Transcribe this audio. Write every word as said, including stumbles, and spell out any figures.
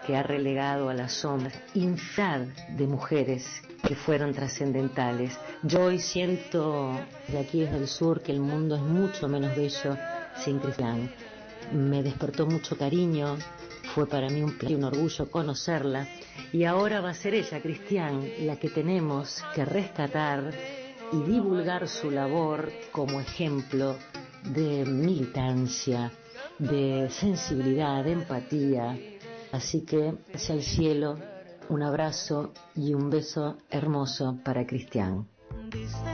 que ha relegado a la sombra infinidad de mujeres que fueron trascendentales. Yo hoy siento de aquí desde el sur que el mundo es mucho menos bello sin Cristian. Me despertó mucho cariño, fue para mí un placer y un orgullo conocerla, y ahora va a ser ella, Cristian, la que tenemos que rescatar y divulgar su labor como ejemplo de militancia, de sensibilidad, de empatía. Así que hacia el cielo, un abrazo y un beso hermoso para Cristian.